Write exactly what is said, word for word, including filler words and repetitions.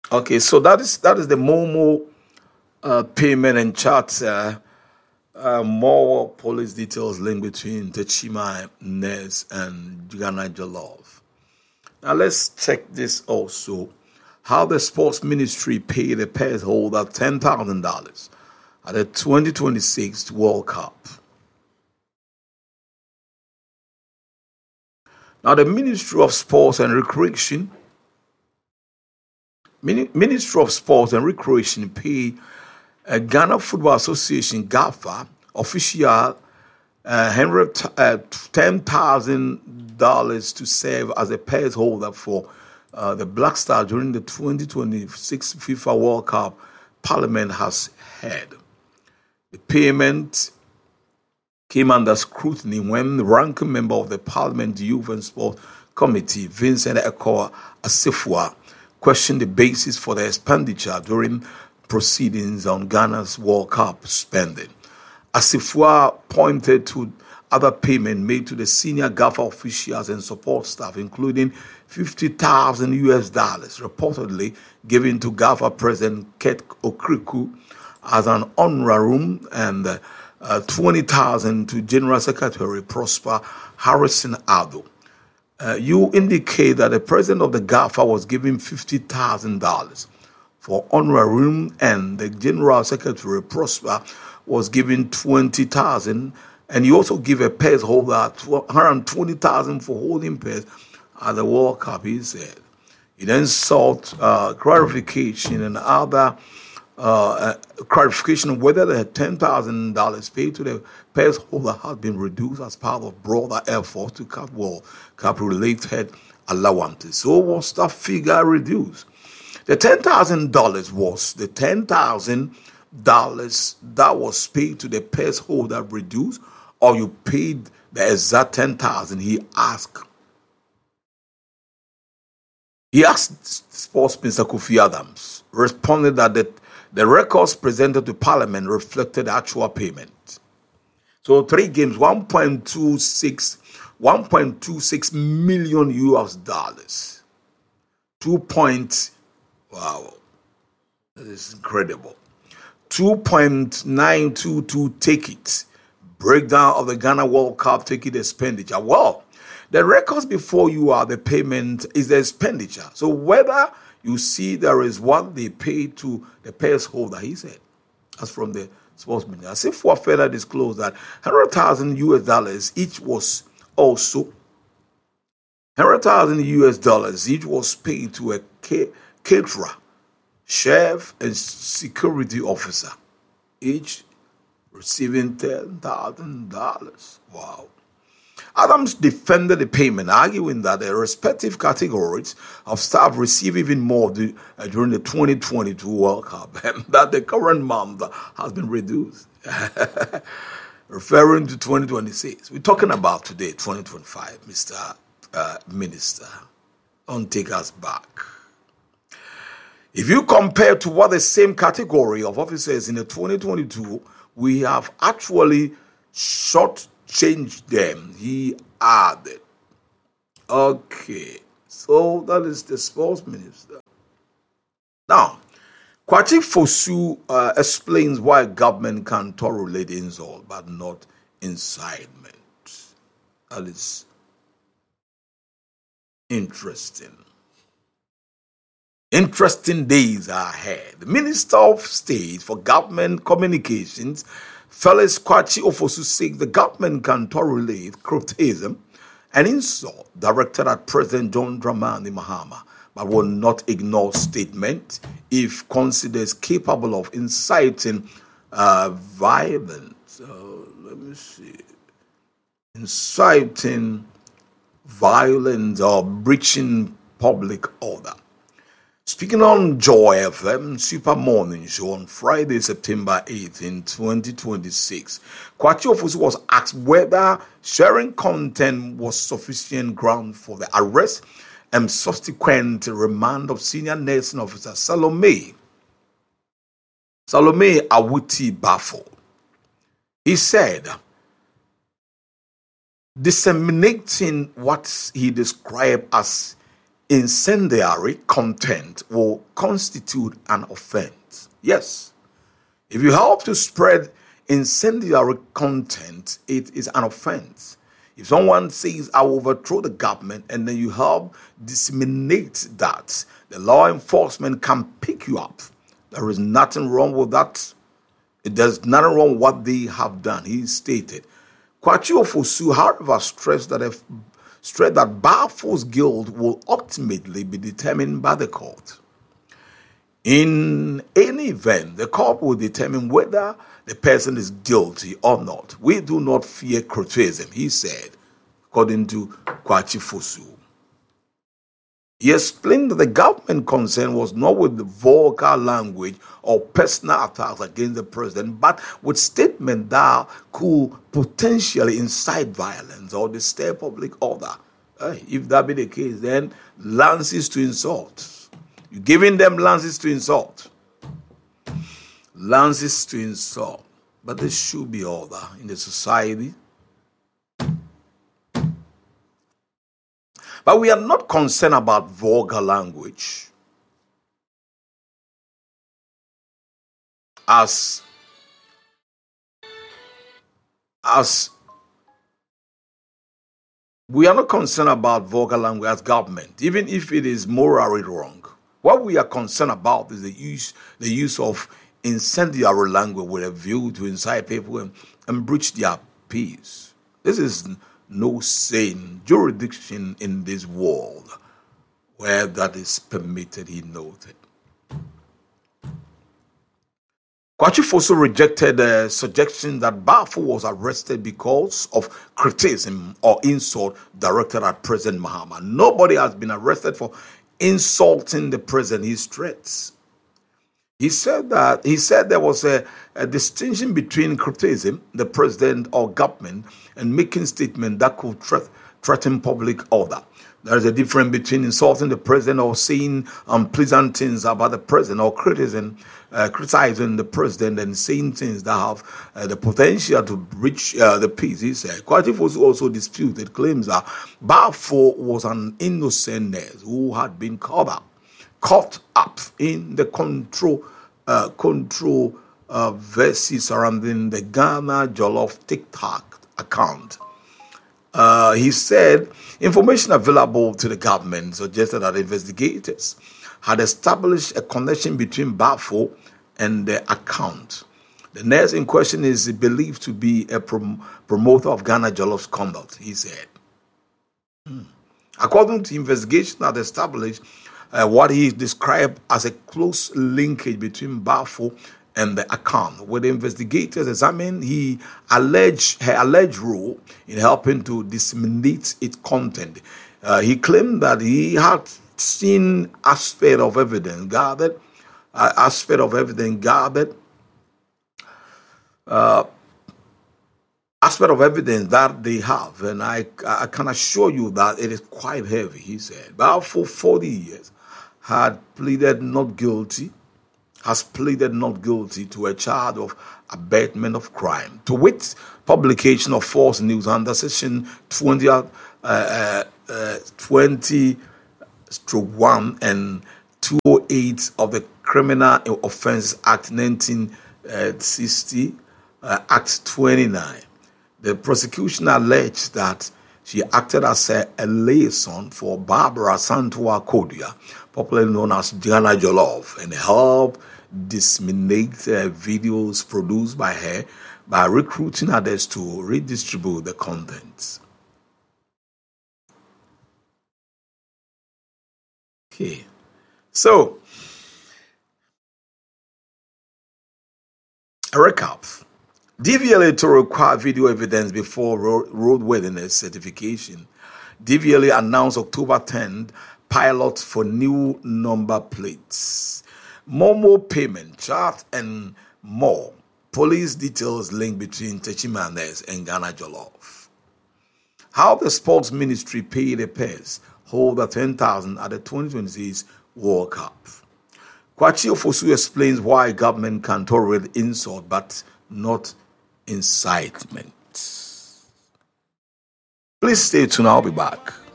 Okay, so that is that is the Momo uh, payment and charter. Uh, more police details linked between Techima Nez and Ghana Jollof. Now let's check this also. How the sports ministry paid the purse holder ten thousand dollars at the twenty twenty-six World Cup. Now the Ministry of Sports and Recreation, Ministry of Sports and Recreation paid uh, Ghana Football Association GAFA official uh, uh, ten thousand dollars to serve as a purse holder for uh, the Black Star during the twenty twenty-six FIFA World Cup. Parliament has had. The payment came under scrutiny when the ranking member of the Parliament Youth and Sport Committee, Vincent Eko Asifua, questioned the basis for the expenditure during proceedings on Ghana's World Cup spending. Asifua pointed to other payment made to the senior GAFA officials and support staff, including fifty thousand U S dollars reportedly given to GAFA President Ket Okriku as an honorarium and uh, twenty thousand to General Secretary Prosper Harrison Ado. Uh, you indicate that the president of the GAFA was given fifty thousand dollars for honorarium and the General Secretary Prosper was given twenty thousand dollars, and you also give a purse holder one hundred twenty thousand dollars for holding purse at the World Cup, he said. He then sought uh, clarification and other uh, uh, clarification of whether the ten thousand dollars paid to the purse holder had been reduced as part of broader efforts to cut World Cup-related allowances. So was that figure reduced? The ten thousand dollars was the ten thousand dollars that was paid to the purse holder reduced, or you paid the exact ten thousand dollars, he asked. He asked Sports Minister Kofi Adams, responded that the, the records presented to Parliament reflected actual payment. So three games, one point two six, one point two six million U S dollars. Two point, wow, that is incredible. two point nine two two tickets. Breakdown of the Ghana World Cup ticket expenditure. Well, the records before you are the payment is the expenditure. So whether you see there is what they pay to the purse holder, he said, as from the sports minister. As if for further disclosed that one hundred thousand U S dollars each was also one hundred thousand U S dollars each was paid to a caterer, chef, and security officer, each receiving ten thousand dollars. Wow. Adams defended the payment, arguing that the respective categories of staff receive even more do, uh, during the twenty twenty-two World Cup, and that the current month has been reduced. Referring to twenty twenty-six, we're talking about today, twenty twenty-five, Mister Uh, Minister. Don't take us back. If you compare to what the same category of officers in the twenty twenty-two, we have actually short-changed them, he added. Okay, so that is the sports minister. Now, Kwasi Fosu uh, explains why government can tolerate insult but not incitement. That is interesting. Interesting days are ahead. The Minister of State for Government Communications, Felix Kwasi Ofosu, said the government can tolerate criticism and insult directed at President John Dramani Mahama, but will not ignore statement if considered capable of inciting uh, violence. Uh, let me see. Inciting violence or breaching public order. Speaking on Joy F M Super Morning Show on Friday, September eighth in twenty twenty-six, Kwasi Ofosu was asked whether sharing content was sufficient ground for the arrest and subsequent remand of senior nursing officer Salome Salome Awuti Bafo. He said, disseminating what he described as incendiary content will constitute an offense. Yes, if you help to spread incendiary content, it is an offense. If someone says, I will overthrow the government, and then you help disseminate that, the law enforcement can pick you up. There is nothing wrong with that. There's nothing wrong with what they have done, he stated. Kwakye Ofosu, however, stressed that if stressed that Bafo's guilt will ultimately be determined by the court. In any event, the court will determine whether the person is guilty or not. We do not fear criticism, he said, according to Kwakye Ofosu. He explained that the government concern was not with the vulgar language or personal attacks against the president, but with statements that could potentially incite violence or disturb public order. Uh, if that be the case, then lances to insult. You're giving them lances to insult. Lances to insult. But there should be order in the society. But we are not concerned about vulgar language. As, as we are not concerned about vulgar language as government, even if it is morally wrong. What we are concerned about is the use, the use of incendiary language with a view to incite people and, and breach their peace. This is no sane jurisdiction in this world where that is permitted, he noted. Kwakye Ofosu rejected the suggestion that Bafo was arrested because of criticism or insult directed at President Mahama. Nobody has been arrested for insulting the president, his threats. He said that he said there was a, a distinction between criticism, the president or government, and making statements that could threat, threaten public order. There is a difference between insulting the president or saying unpleasant things about the president, or criticism, uh, criticizing the president and saying things that have uh, the potential to breach uh, the peace. He said. Kwakye Ofosu also disputed claims that Bafo was an innocent nurse who had been caught up. caught up in the control uh, control uh, verses surrounding the Ghana Jollof TikTok account. Uh, he said information available to the government suggested that investigators had established a connection between Bafo and the account. The nurse in question is believed to be a prom- promoter of Ghana Jollof's conduct, he said. Hmm. According to investigation that established Uh, what he described as a close linkage between Bafo and the account. With the investigators examined he alleged her alleged role in helping to disseminate its content. Uh, he claimed that he had seen aspect of evidence gathered, uh, aspect of evidence gathered, uh, aspect of evidence that they have, and I I can assure you that it is quite heavy. He said, Bafo, forty years. had pleaded not guilty, has pleaded not guilty to a charge of abatement of crime, to wit, publication of false news under section twenty, uh, uh, uh, twenty stroke one and two oh eight of the Criminal Offences Act nineteen sixty, uh, Act twenty-nine. The prosecution alleged that she acted as a, a liaison for Barbara Santua Kodia, popularly known as Ghana Jollof, and helped disseminate uh, videos produced by her by recruiting others to redistribute the contents. Okay, so a recap. D V L A to require video evidence before road, roadworthiness certification. D V L A announced October tenth pilot for new number plates, Momo payment chart, and more. Police details link between Techimanes and Ghana Jollof. How the sports ministry paid a purse holder ten thousand at the twenty twenty-six World Cup. Kwakye Ofosu explains why government can tolerate insult but not incitement. Please stay tuned. I'll be back.